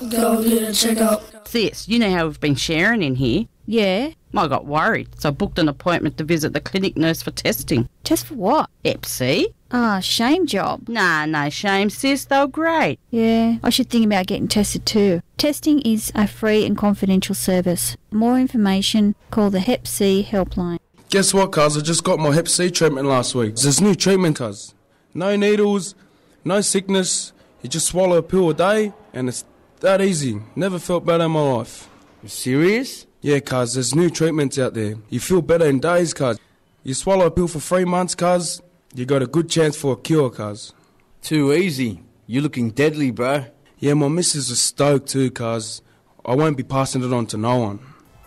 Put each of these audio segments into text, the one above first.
Go and get a checkup. Sis, you know how we've been sharing in here? Yeah. I got worried, so I booked an appointment to visit the clinic nurse for testing. Test for what? Hep C? Ah, shame job. Nah, no shame, sis. They were great. Yeah, I should think about getting tested too. Testing is a free and confidential service. For more information, call the Hep C helpline. Guess what, cuz? I just got my Hep C treatment last week. There's new treatment, cuz. No needles, no sickness. You just swallow a pill a day, and it's that easy. Never felt better in my life. You serious? Yeah, cuz. There's new treatments out there. You feel better in days, cuz. You swallow a pill for 3 months, cuz. You got a good chance for a cure, cuz. Too easy. You're looking deadly, bro. Yeah, my missus is stoked too, cuz. I won't be passing it on to no one.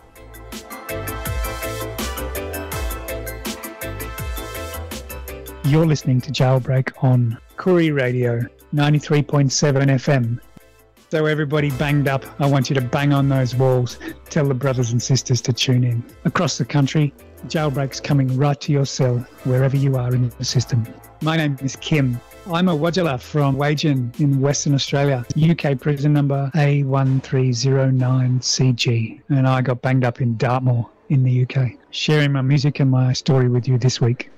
You're listening to Jailbreak on Koori Radio 93.7 FM. So everybody banged up, I want you to bang on those walls. Tell the brothers and sisters to tune in. Across the country, Jailbreak's coming right to your cell, wherever you are in the system. My name is Kim. I'm a Wodjala from Wagen in Western Australia, UK prison number A1309CG, and I got banged up in Dartmoor in the UK, sharing my music and my story with you this week.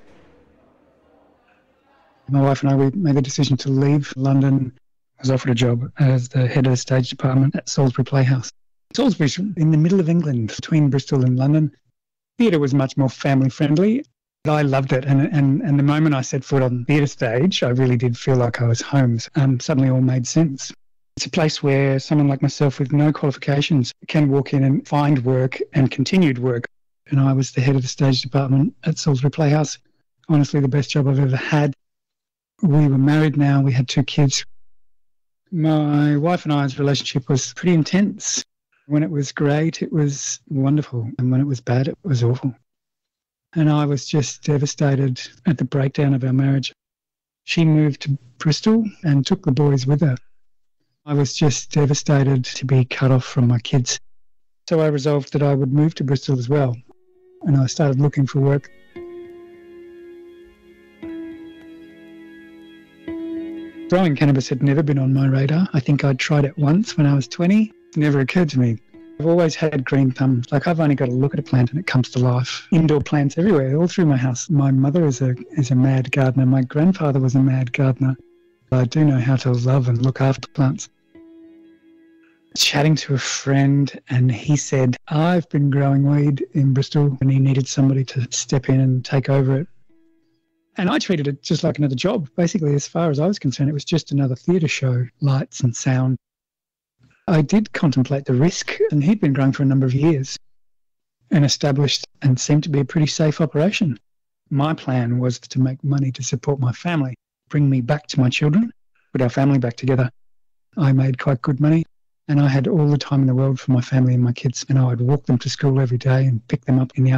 My wife and I, we made the decision to leave London. I was offered a job as the head of the stage department at Salisbury Playhouse. Salisbury's in the middle of England, between Bristol and London. Theatre was much more family-friendly. I loved it, and the moment I set foot on the theatre stage, I really did feel like I was home. Suddenly all made sense. It's a place where someone like myself with no qualifications can walk in and find work and continued work. And I was the head of the stage department at Salisbury Playhouse. Honestly, the best job I've ever had. We were married now. We had 2 kids. My wife and I's relationship was pretty intense. When it was great, it was wonderful. And when it was bad, it was awful. And I was just devastated at the breakdown of our marriage. She moved to Bristol and took the boys with her. I was just devastated to be cut off from my kids. So I resolved that I would move to Bristol as well. And I started looking for work. Growing cannabis had never been on my radar. I think I'd tried it once when I was 20. It never occurred to me. I've always had green thumbs. Like, I've only got to look at a plant and it comes to life. Indoor plants everywhere, all through my house. My mother is a mad gardener. My grandfather was a mad gardener. I do know how to love and look after plants. Chatting to a friend, and he said, I've been growing weed in Bristol, and he needed somebody to step in and take over it. And I treated it just like another job. Basically, as far as I was concerned, it was just another theatre show, lights and sound. I did contemplate the risk, and he'd been growing for a number of years and established and seemed to be a pretty safe operation. My plan was to make money to support my family, bring me back to my children, put our family back together. I made quite good money, and I had all the time in the world for my family and my kids, and I would walk them to school every day and pick them up in the